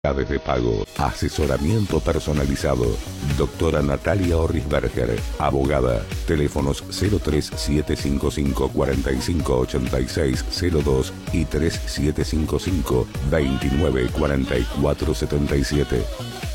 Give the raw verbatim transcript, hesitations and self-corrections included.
de pago, asesoramiento personalizado. Doctora Natalia Orrisberger, abogada. Teléfonos cero tres siete cinco cinco, cuatro cinco ocho seis cero dos y tres siete cinco cinco, dos nueve cuatro cuatro siete siete.